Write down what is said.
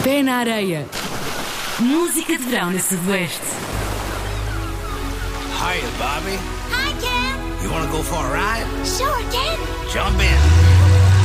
Pé na areia. Música de verão no Sudoeste. Hiya, Bobby. Hi, Ken. You want to go for a ride? Sure, Ken. Jump in.